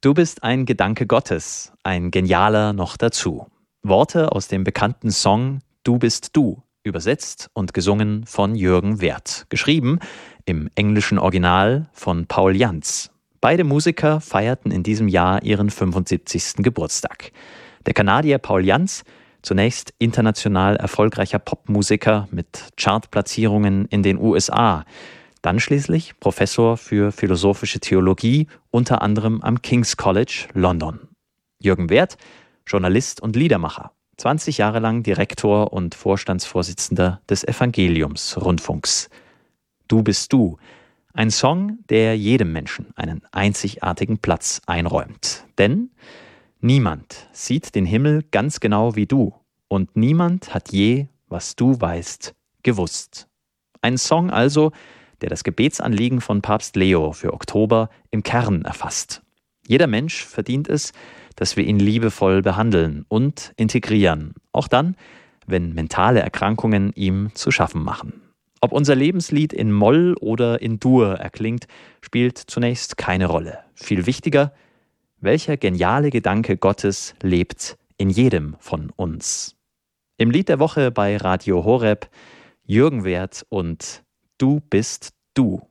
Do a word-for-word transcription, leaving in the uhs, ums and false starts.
Du bist ein Gedanke Gottes, ein genialer noch dazu. Worte aus dem bekannten Song Du bist du, übersetzt und gesungen von Jürgen Werth, geschrieben im englischen Original von Paul Janz. Beide Musiker feierten in diesem Jahr ihren fünfundsiebzigsten Geburtstag. Der Kanadier Paul Janz, zunächst international erfolgreicher Popmusiker mit Chartplatzierungen in den U S A, dann schließlich Professor für philosophische Theologie, unter anderem am King's College London. Jürgen Werth, Journalist und Liedermacher, zwanzig Jahre lang Direktor und Vorstandsvorsitzender des Evangeliums-Rundfunks. Du bist du, ein Song, der jedem Menschen einen einzigartigen Platz einräumt. Denn niemand sieht den Himmel ganz genau wie du und niemand hat je, was du weißt, gewusst. Ein Song also, der das Gebetsanliegen von Papst Leo für Oktober im Kern erfasst. Jeder Mensch verdient es, dass wir ihn liebevoll behandeln und integrieren, auch dann, wenn mentale Erkrankungen ihm zu schaffen machen. Ob unser Lebenslied in Moll oder in Dur erklingt, spielt zunächst keine Rolle. Viel wichtiger, welcher geniale Gedanke Gottes lebt in jedem von uns. Im Lied der Woche bei Radio Horeb Jürgen Werth und Du bist du.